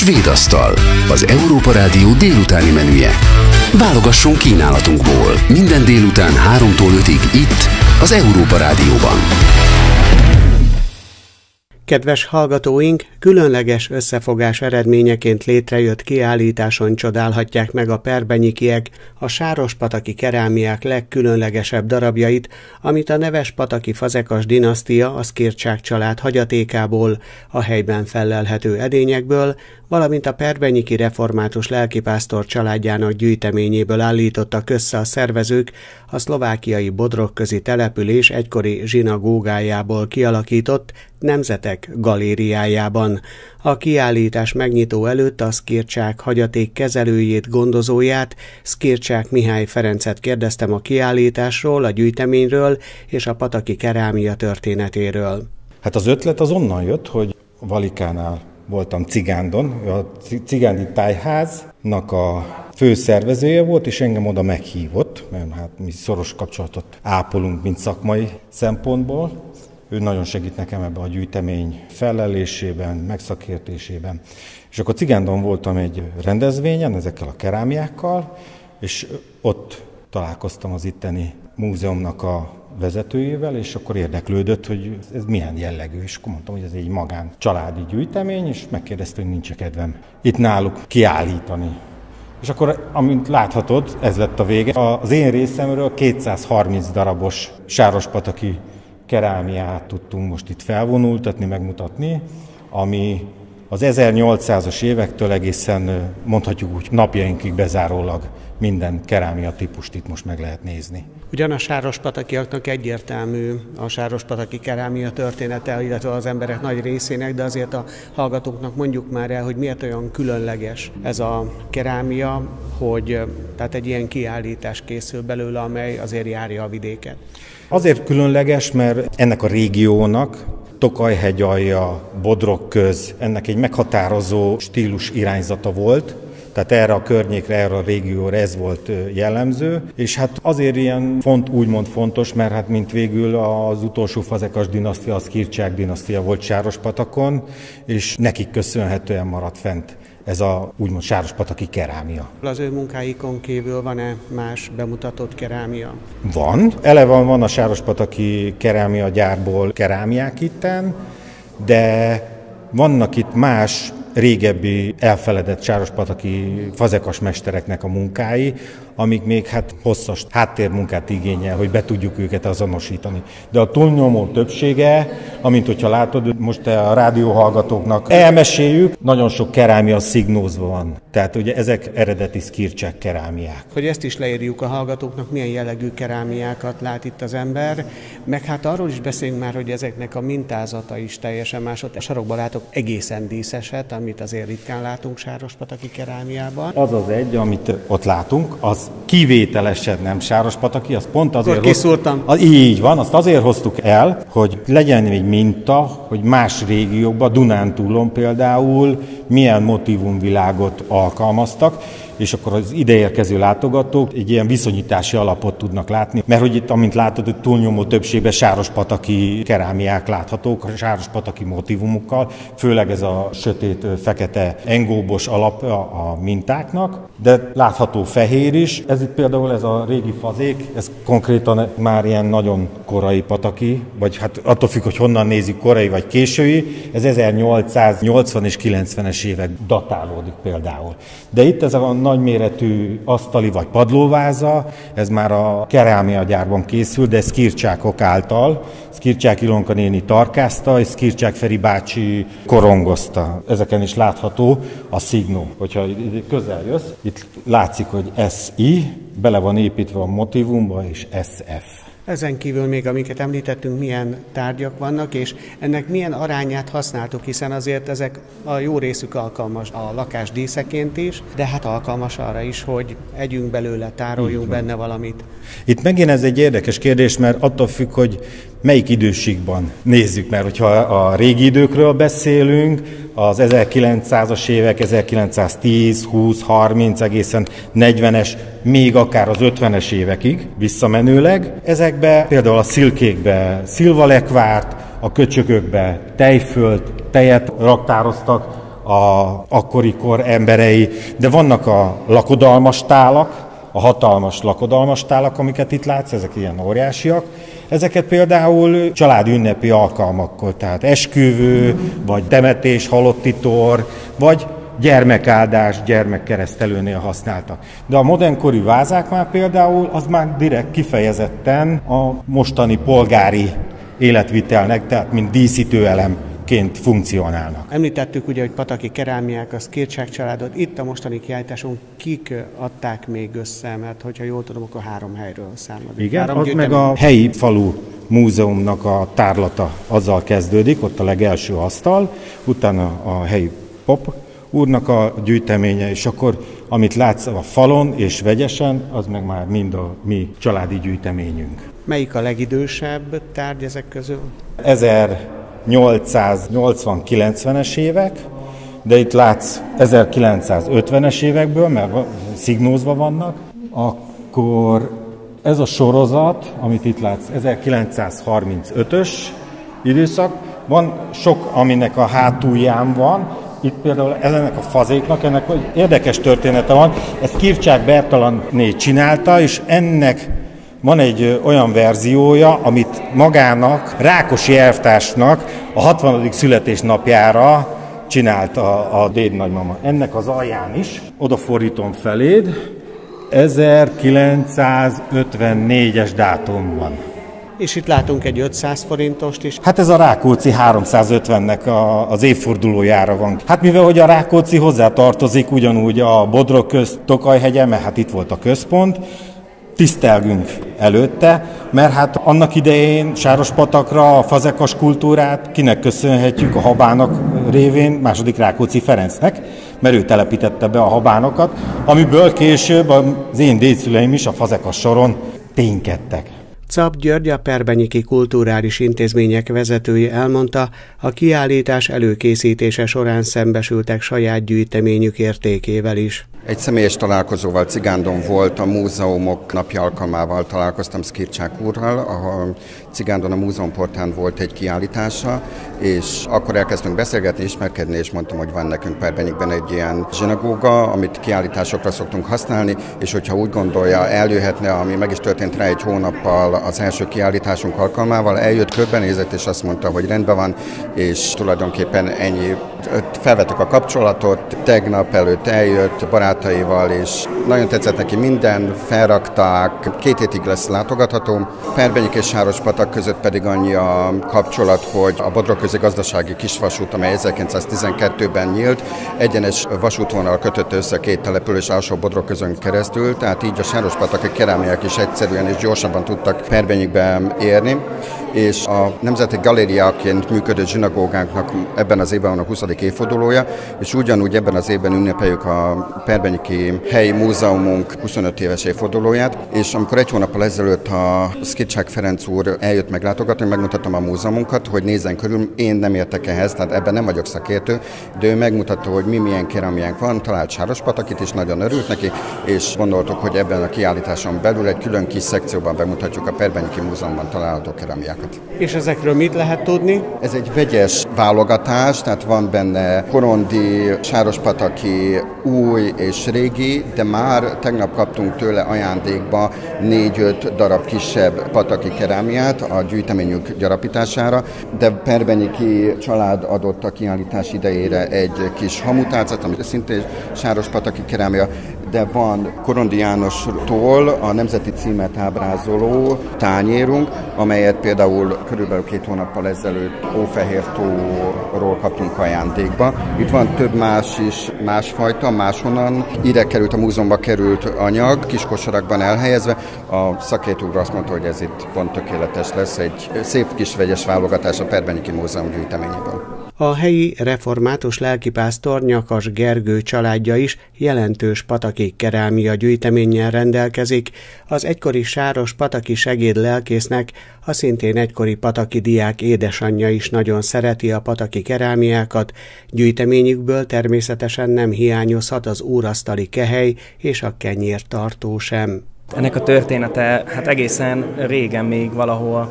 Svéd asztal, az Európa Rádió délutáni menüje. Válogasson kínálatunkból minden délután 3-tól 5-ig itt, az Európa Rádióban. Kedves hallgatóink, különleges összefogás eredményeként létrejött kiállításon csodálhatják meg a perbenyikiek a sárospataki kerámiák legkülönlegesebb darabjait, amit a Nevespataki fazekas dinasztia a Szkircsák család hagyatékából, a helyben fellelhető edényekből, valamint a perbenyiki református lelkipásztor családjának gyűjteményéből állítottak össze a szervezők a szlovákiai Bodrogközi település egykori zsinagógájából kialakított Nemzetek galériájában. A kiállítás megnyitó előtt a Szkircsák hagyaték kezelőjét, gondozóját, Szkircsák Mihály Ferencet kérdeztem a kiállításról, a gyűjteményről és a pataki kerámia történetéről. Hát az ötlet az onnan jött, hogy Valikánál voltam Cigándon, a Cigándi Tájháznak a főszervezője volt, és engem oda meghívott, mert hát mi szoros kapcsolatot ápolunk, mint szakmai szempontból. Ő nagyon segít nekem ebben a gyűjtemény fellelésében, megszakértésében. És akkor Cigándon voltam egy rendezvényen ezekkel a kerámiákkal, és ott találkoztam az itteni múzeumnak a vezetőjével, és akkor érdeklődött, hogy ez milyen jellegű, és akkor mondtam, hogy ez egy magán családi gyűjtemény, és megkérdezte, hogy nincs kedvem itt náluk kiállítani. És akkor, amint láthatod, ez lett a vége. Az én részemről 230 darabos sárospataki kerámiát tudtunk most itt felvonultatni, megmutatni, ami az 1800-as évektől egészen, mondhatjuk úgy, napjainkig bezárólag minden kerámia típust itt most meg lehet nézni. Ugyan a sárospatakiaknak egyértelmű a sárospataki kerámia története, illetve az emberek nagy részének, de azért a hallgatóknak mondjuk már el, hogy miért olyan különleges ez a kerámia, hogy tehát egy ilyen kiállítás készül belőle, amely azért járja a vidéket. Azért különleges, mert ennek a régiónak Tokaj-hegyalja, Bodrogköz, ennek egy meghatározó stílus irányzata volt, tehát erre a környékre, erre a régióra ez volt jellemző, és hát azért ilyen úgymond fontos, mert hát mint végül az utolsó fazekas dinasztia, a Szkircsák dinasztia volt Sárospatakon, és nekik köszönhetően maradt fent ez a úgymond sárospataki kerámia. Az ő munkáikon kívül van-e más bemutatott kerámia? Van. Eleve van a sárospataki kerámia gyárból kerámiák itten, de vannak itt más régebbi elfeledett sárospataki fazekas mestereknek a munkái, amik még hát hosszas háttérmunkát igényel, hogy be tudjuk őket azonosítani. De a túlnyomó többsége, amint hogyha látod, most a rádióhallgatóknak elmeséljük, nagyon sok kerámia szignózva van. Tehát ugye ezek eredeti Szkircsák kerámiák. Hogy ezt is leírjuk a hallgatóknak, milyen jellegű kerámiákat lát itt az ember, meg hát arról is beszélünk már, hogy ezeknek a mintázata is teljesen más. A sarokban látok egészen díszeset, amit azért ritkán látunk sárospataki kerámiában. Az az egy, amit ott látunk, az kivételesen nem sárospataki, az pont azért... Akkor kiszúrtam. Így van, azt azért hoztuk el, hogy legyen egy minta, hogy más régiókban, Dunántúlon például milyen motívumvilágot alkalmaztak, és akkor az ideérkező látogatók egy ilyen viszonyítási alapot tudnak látni, mert hogy itt, amint látod, hogy túlnyomó többségben sárospataki kerámiák láthatók, sárospataki motívumokkal, főleg ez a sötét, fekete, engóbos alap a mintáknak, de látható fehér is. Ez itt például ez a régi fazék, ez konkrétan már ilyen nagyon korai pataki, vagy hát attól függ, hogy honnan nézzük, korai vagy késői, ez 1880 és 90-es évek datálódik például. De itt ez a nagyméretű asztali vagy padlóváza, ez már a kerámia gyárban készül, de Szkircsákok által. Szkircsák Ilonka néni tarkázta, és Szkircsák Feri bácsi korongozta. Ezeken is látható a szignó. Hogyha közel jössz, itt látszik, hogy SI, bele van építve a motívumba, és SF. Ezen kívül még, amiket említettünk, milyen tárgyak vannak, és ennek milyen arányát használtuk, hiszen azért ezek a jó részük alkalmas a lakás díszeként is, de hát alkalmas arra is, hogy együnk belőle, tároljunk benne valamit. Itt megint ez egy érdekes kérdés, mert attól függ, hogy melyik időségben nézzük, mert hogyha a régi időkről beszélünk, az 1900-as évek, 1910, 20, 30, egészen 40-es, még akár az 50-es évekig visszamenőleg. Ezekbe például a szilkékbe szilvalekvárt, a köcsögökbe tejfölt, tejet raktároztak, akkori kor emberei, de vannak a lakodalmas tálak, a hatalmas lakodalmas tálak, amiket itt látsz, ezek ilyen óriásiak. Ezeket például családi ünnepi alkalmakkor, tehát esküvő, vagy temetés, halotti tor, vagy gyermekáldás, gyermekkeresztelőnél használtak. De a modernkori vázák már például, az már direkt kifejezetten a mostani polgári életvitelnek, tehát mint díszítőelemként funkcionálnak. Említettük ugye, hogy pataki kerámiák, a Szkircsák családot. Itt a mostani kiállításon kik adták még össze, mert hogyha jól tudom, akkor 3 helyről származik. Igen, az meg a helyi falu múzeumnak a tárlata azzal kezdődik, ott a legelső asztal, utána a helyi pop úrnak a gyűjteménye, és akkor amit látsz a falon és vegyesen, az meg már mind a mi családi gyűjteményünk. Melyik a legidősebb tárgy ezek közül? 1880-90-es évek, de itt látsz 1950-es évekből, mert szignózva vannak. Akkor ez a sorozat, amit itt látsz, 1935-ös időszak. Van sok, aminek a hátulján van. Itt például ennek a fazéknak, ennek érdekes története van. Ezt Kircsák Bertalanné csinálta, és ennek van egy olyan verziója, amit magának, Rákosi elvtársnak a 60. születésnapjára csinált a dédnagymama. Ennek az alján is, odafordítom feléd, 1954-es dátum van. És itt látunk egy 500 forintost is. Hát ez a Rákóczi 350-nek az évfordulójára van. Hát mivel hogy a Rákóczi hozzá tartozik ugyanúgy a Bodrog közt Tokajhegyen, mert hát itt volt a központ, tisztelgünk előtte, mert hát annak idején Sárospatakra a fazekas kultúrát kinek köszönhetjük? A habának révén, második Rákóczi Ferencnek, mert ő telepítette be a habánokat, amiből később az én dédszüleim is a fazekas soron ténykedtek. Czap György, a Perbenyiki Kulturális Intézmények vezetője elmondta, a kiállítás előkészítése során szembesültek saját gyűjteményük értékével is. Egy személyes találkozóval Cigándon volt, a múzeumok napja alkalmával találkoztam Szkircsák úrral, ahol Cigándon a múzeumportán volt egy kiállítása, és akkor elkezdtünk beszélgetni, ismerkedni, és mondtam, hogy van nekünk Perbenyikben egy ilyen zsinagóga, amit kiállításokra szoktunk használni, és hogyha úgy gondolja, eljöhetne, ami meg is történt rá egy hónappal az első kiállításunk alkalmával, eljött, körbenézett, és azt mondta, hogy rendben van, és tulajdonképpen ennyi. Felvettük a kapcsolatot, tegnap előtt eljött barátaival, és nagyon tetszett neki minden, felrakták, 2 hétig lesz látogatható. Perbenyik és Sárospatak között pedig annyi a kapcsolat, hogy a Bodrogközi gazdasági kisvasút, amely 1912-ben nyílt, egyenes vasútvonal kötötte össze 2 település alsó Bodrogközön keresztül, tehát így a sárospataki kerámiák is egyszerűen és gyorsabban tudtak Perbenyikbe érni, és a Nemzeti Galériaként működő zsinagógánknak ebben az évben van a 20. évfordulója, és ugyanúgy ebben az évben ünnepeljük a Perbenyiki helyi múzeumunk 25 éves évfordulóját, és amikor 1 hónappal ezelőtt a Szkircsák Ferenc úr eljött meglátogatni, megmutattam a múzeumunkat, hogy nézzen körül, én nem értek ehhez, tehát ebben nem vagyok szakértő, de ő megmutatta, hogy milyen kerámiánk van, talált Sárospatakit is, nagyon örült neki, és gondoltuk, hogy ebben a kiállításon belül egy külön kis szekcióban bemutatjuk a Perbenyiki Múzeumban található kerámiákat. És ezekről mit lehet tudni? Ez egy vegyes válogatás, tehát van benne korondi, sárospataki, új és régi, de már tegnap kaptunk tőle ajándékba 4-5 darab kisebb pataki kerámiát a gyűjteményünk gyarapítására, de Perbenyiki család adott a kiállítás idejére egy kis hamutálcát, amit szintén sárospataki kerámia, de van Korondi Jánostól a nemzeti címet ábrázoló tányérunk, amelyet például körülbelül 2 hónappal ezelőtt Ófehértóról kaptunk ajándékba. Itt van több más is, másfajta, máshonnan. Ide került, a múzeumba került anyag, kis kosarakban elhelyezve. A szakértő úr azt mondta, hogy ez itt pont tökéletes lesz, egy szép kis vegyes válogatás a Perbenyiki Múzeum gyűjteményéből. A helyi református lelkipásztor Nyakas Gergő családja is jelentős pataki kerámia gyűjteménnyel rendelkezik. Az egykori sárospataki segédlelkésznek, a szintén egykori pataki diák édesanyja is nagyon szereti a pataki kerámiákat, gyűjteményükből természetesen nem hiányozhat az úrasztali kehely és a kenyértartó sem. Ennek a története egészen régen, még valahol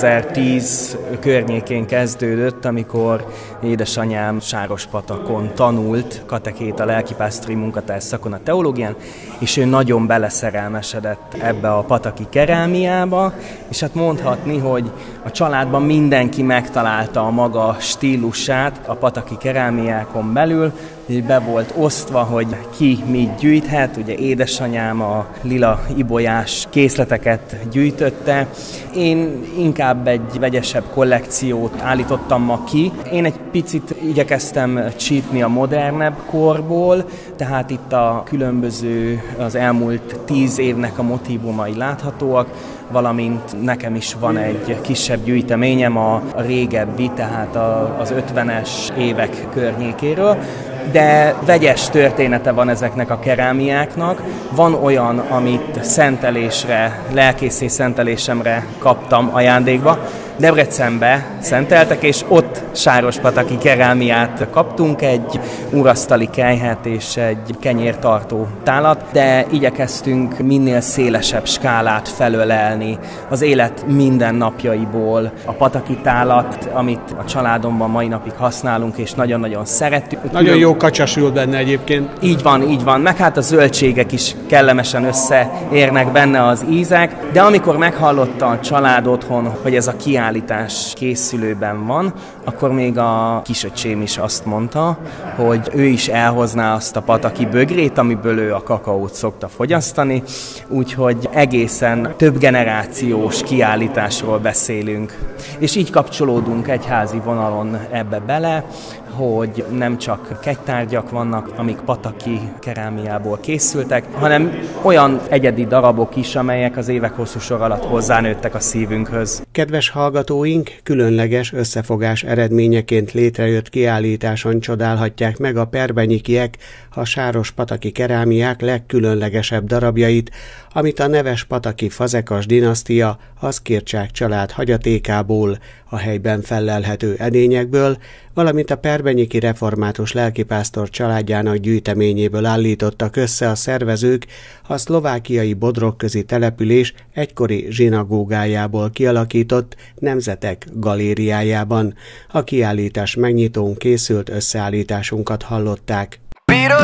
2010 környékén kezdődött, amikor édesanyám Sárospatakon tanult katekéta lelkipásztori munkatárs szakon a teológián, és ő nagyon beleszerelmesedett ebbe a pataki kerámiába, és mondhatni, hogy a családban mindenki megtalálta a maga stílusát a pataki kerámiákon belül, hogy be volt osztva, hogy ki mit gyűjthet. Ugye édesanyám a lila ibolyás készleteket gyűjtötte. Én inkább egy vegyesebb kollekciót állítottam ma ki. Én egy picit igyekeztem csípni a modernebb korból, tehát itt a különböző az elmúlt 10 évnek a motívumai láthatóak, valamint nekem is van egy kisebb gyűjteményem a régebbi, tehát az 50-es évek környékéről, de vegyes története van ezeknek a kerámiáknak. Van olyan, amit szentelésre, lelkészsé szentelésemre kaptam ajándékba. Debrecenbe szenteltek, és ott sárospataki kerámiát kaptunk, egy úrasztali kelyhet és egy kenyértartó tálat, de igyekeztünk minél szélesebb skálát felölelni az élet mindennapjaiból. A pataki tálat, amit a családomban mai napig használunk, és nagyon-nagyon szeretjük. Nagyon jó kacsa ül benne egyébként. Így van. Meg a zöldségek is kellemesen összeérnek benne az ízek, de amikor meghallotta a család otthon, hogy ez a kiállítás készülőben van, akkor még a kisöcsém is azt mondta, hogy ő is elhozná azt a pataki bögrét, amiből ő a kakaót szokta fogyasztani, úgyhogy egészen több generációs kiállításról beszélünk. És így kapcsolódunk egyházi vonalon ebbe bele, hogy nem csak kegytárgyak vannak, amik pataki kerámiából készültek, hanem olyan egyedi darabok is, amelyek az évek hosszú sor alatt hozzánőttek a szívünkhöz. Kedves hallgatóink, különleges összefogás eredményeként létrejött kiállításon csodálhatják meg a perbenyikiek a sárospataki kerámiák legkülönlegesebb darabjait, amit a neves pataki fazekas dinasztia a Szkircsák család hagyatékából, a helyben fellelhető edényekből, valamint a perbenyiki református lelkipásztor családjának gyűjteményéből állítottak össze a szervezők a szlovákiai Bodrogközi település egykori zsinagógájából kialakított Nemzetek galériájában. A kiállítás megnyitón készült összeállításunkat hallották. Piros